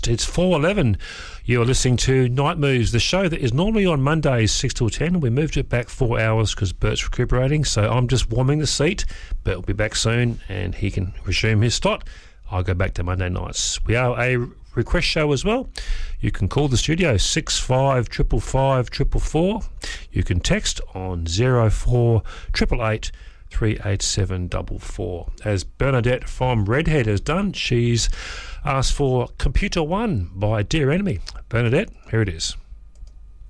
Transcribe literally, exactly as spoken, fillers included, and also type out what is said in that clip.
It's four eleven. You're listening to Night Moves, the show that is normally on Mondays six till ten. We moved it back four hours because Bert's recuperating, so I'm just warming the seat. Bert will be back soon and he can resume his slot. I'll go back to Monday nights. We are a request show as well. You can call the studio six five five five four four four. You can text on zero four eight eight eight three eight seven four four. As Bernadette from Redhead has done, she's asked for Computer One by Dear Enemy. Bernadette, here it is.